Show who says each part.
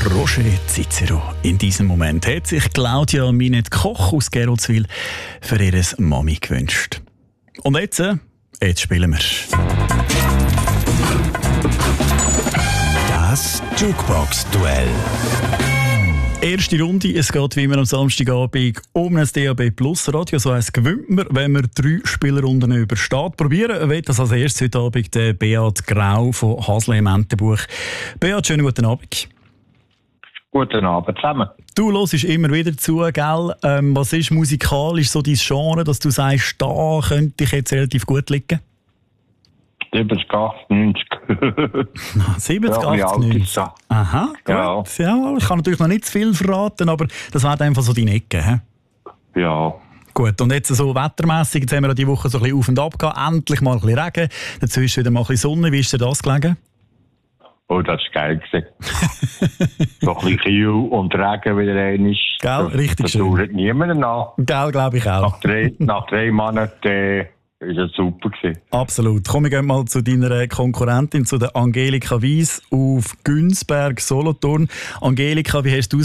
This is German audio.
Speaker 1: Roger Cicero. In diesem Moment hat sich Claudia Minette Koch aus Geroldswil für ihre Mami gewünscht. Und jetzt spielen wir.
Speaker 2: Das Jukebox-Duell.
Speaker 1: Erste Runde, es geht wie immer am Samstagabend um ein DAB Plus Radio. So heisst, gewinnt man, wenn man 3 Spielrunden übersteht. Probieren will das als erstes heute Abend der Beat Grau von Hasle im Entenbuch. Beat, schönen guten Abend.
Speaker 3: Guten Abend zusammen.
Speaker 1: Du hörst immer wieder zu, gell? Was ist musikalisch so dein Genre, dass du sagst, da könnte ich jetzt relativ gut liegen?
Speaker 3: 70, 90.
Speaker 1: 70,
Speaker 3: Ja,
Speaker 1: 80, 90. Aha, gut.
Speaker 3: Ja.
Speaker 1: Ja, ich kann natürlich noch nicht zu viel verraten, aber das wäre einfach so deine Ecke. He?
Speaker 3: Ja.
Speaker 1: Gut, und jetzt so wettermässig, jetzt haben wir diese Woche so ein bisschen auf und ab gehabt, endlich mal ein bisschen Regen, dazwischen wieder mal ein bisschen Sonne. Wie ist dir das gelegen?
Speaker 3: Oh, das war geil gewesen. So ein bisschen Kiel und Regen wieder einmal.
Speaker 1: Gell, richtig
Speaker 3: das
Speaker 1: schön.
Speaker 3: Das dauert niemanden nach.
Speaker 1: Gell, glaube ich auch.
Speaker 3: Nach 3 Monaten ist es super gewesen.
Speaker 1: Absolut. Komm, wir gehen mal zu deiner Konkurrentin, zu der Angelika Weiss auf Günzberg, Solothurn. Angelika, wie hast du